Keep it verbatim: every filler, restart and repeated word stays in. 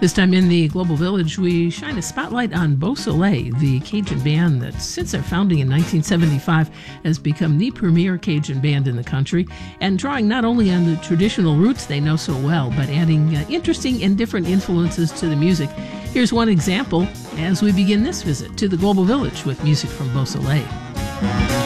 This time in the Global Village, we shine a spotlight on Beausoleil, the Cajun band that since their founding in nineteen seventy-five has become the premier Cajun band in the country, and drawing not only on the traditional roots they know so well, but adding uh, interesting and different influences to the music. Here's one example as we begin this visit to the Global Village with music from Beausoleil.